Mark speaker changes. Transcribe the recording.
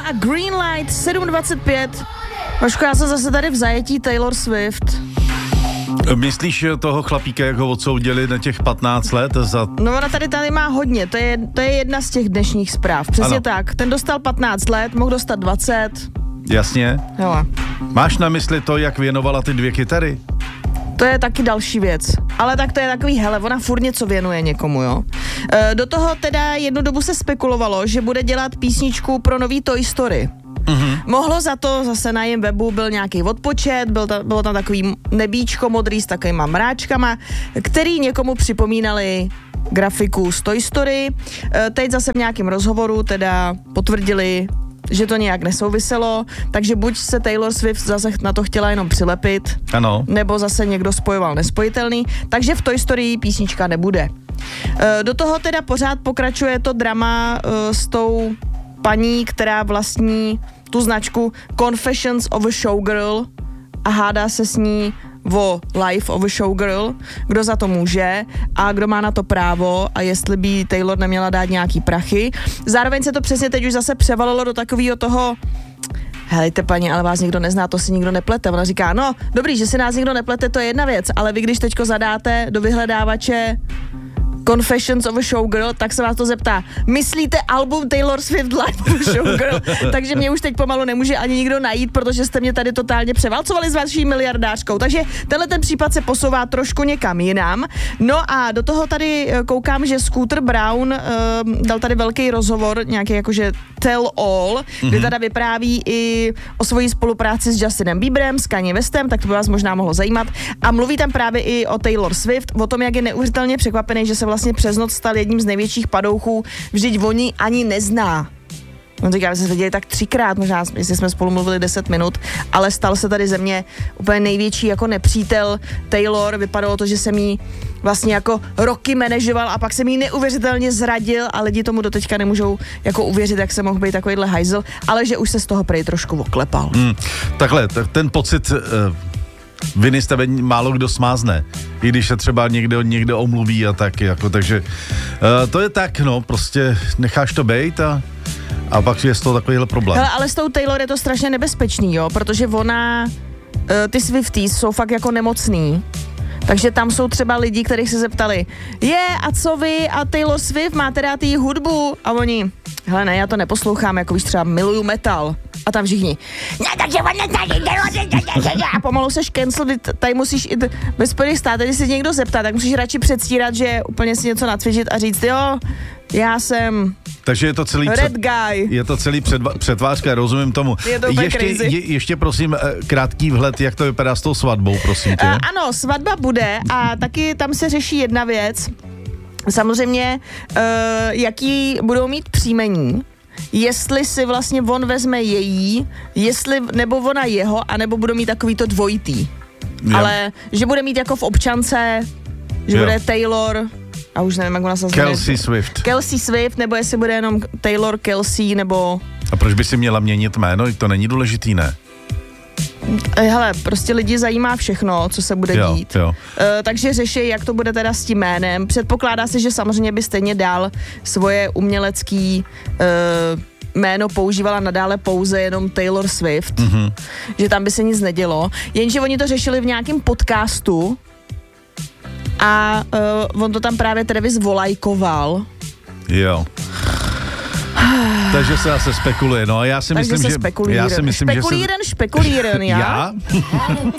Speaker 1: a Greenlight 7:25. Vašku, já jsem zase tady v zajetí Taylor Swift.
Speaker 2: Myslíš toho chlapíka, jak ho odsoudili na těch 15 let za...
Speaker 1: No ona tady má hodně, to je jedna z těch dnešních zpráv, přesně ano. Tak. Ten dostal 15 let, mohl dostat 20.
Speaker 2: Jasně.
Speaker 1: Hele.
Speaker 2: Máš na mysli to, jak věnovala ty 2 kytary?
Speaker 1: To je taky další věc. Ale tak to je takový, hele, ona furt něco věnuje někomu, jo. Do toho teda jednu dobu se spekulovalo, že bude dělat písničku pro nový Toy Story. Mohlo za to, zase na jejím webu byl nějaký odpočet, bylo tam takový nebíčko modrý s takovýma mráčkama, který někomu připomínali grafiku z Toy Story. Teď zase v nějakém rozhovoru teda potvrdili, že to nějak nesouviselo, takže buď se Taylor Swift zase na to chtěla jenom přilepit,
Speaker 2: ano.
Speaker 1: Nebo zase někdo spojoval nespojitelný, takže v Toy Story písnička nebude. Do toho teda pořád pokračuje to drama s tou paní, která vlastní tu značku Confessions of a Showgirl a hádá se s ní o Life of a Showgirl, kdo za to může a kdo má na to právo a jestli by Taylor neměla dát nějaký prachy. Zároveň se to přesně teď už zase převalilo do takového toho, helejte paní, ale vás nikdo nezná, to si nikdo neplete. Ona říká, no dobrý, že si nás nikdo neplete, to je jedna věc, ale vy když teďko zadáte do vyhledávače Confessions of a Showgirl, tak se vás to zeptá, myslíte album Taylor Swift Life of a Showgirl? Takže mě už teď pomalu nemůže ani nikdo najít, protože jste mě tady totálně převálcovali s vaší miliardářkou. Takže tenhle ten případ se posouvá trošku někam jinam. No a do toho tady koukám, že Scooter Braun dal tady velký rozhovor, nějaký jakože tell all, kde teda vypráví i o svojí spolupráci s Justinem Bieberem, s Kanye Westem, tak to by vás možná mohlo zajímat. A mluví tam právě i o Taylor Swift, o tom, jak je neuvěřitelně překvapený, že se vlastně přes noc stal jedním z největších padouchů, vždyť oni ani nezná. On říká, že jsme se viděli tak 3krát, možná, jestli jsme spolu mluvili 10 minut, ale stal se tady ze mě úplně největší jako nepřítel Taylor. Vypadalo to, že jsem jí vlastně jako roky manažoval a pak jsem jí neuvěřitelně zradil a lidi tomu doteďka nemůžou jako uvěřit, jak se mohl být takovýhle hajzl, ale že už se z toho prej trošku oklepal.
Speaker 2: Takhle, ten pocit... viny z tebe málo kdo smázne, i když se třeba někdo omluví a tak, jako, takže to je tak, no, prostě necháš to bejt a pak je z toho takovýhle problém.
Speaker 1: Hele, ale s tou Taylor je to strašně nebezpečný, jo, protože ona, ty Swifties jsou fakt jako nemocný, takže tam jsou třeba lidi, kterých se zeptali, a co vy a Taylor Swift, máte rád její hudbu? A oni, hele ne, já to neposlouchám, jako víš, třeba miluju metal. A tam všichni, takže a pomalu seš cancel, tady musíš i bez Spojených států, když se někdo zeptá, tak musíš radši předstírat, že úplně si něco nacvičit a říct, jo, já jsem
Speaker 2: takže je to celý
Speaker 1: red guy.
Speaker 2: Je to celý přetvářka, rozumím tomu.
Speaker 1: Je to
Speaker 2: ještě prosím krátký vhled, jak to vypadá s tou svatbou, prosím tě.
Speaker 1: Ano, svatba bude a taky tam se řeší jedna věc. Samozřejmě, jaký budou mít příjmení, jestli si vlastně on vezme její, nebo ona jeho, anebo budou mít takový to dvojitý. Jo. Ale že bude mít jako v občance, že bude Taylor, a už nevím, jak ona se jmenuje. Kelsey Swift, nebo jestli bude jenom Taylor Kelsey, nebo...
Speaker 2: A proč by si měla měnit jméno? To není důležitý, ne?
Speaker 1: Hele, prostě lidi zajímá všechno, co se bude dít.
Speaker 2: Jo.
Speaker 1: Takže řeší, jak to bude teda s tím jménem. Předpokládá se, že samozřejmě by stejně dál svoje umělecký jméno používala nadále pouze jenom Taylor Swift. Že tam by se nic nedělo. Jenže oni to řešili v nějakém podcastu a on to tam právě Travis volajkoval.
Speaker 2: Jo. Takže se zase spekuluje, no a já si myslím, že...
Speaker 1: Spekulíren, já?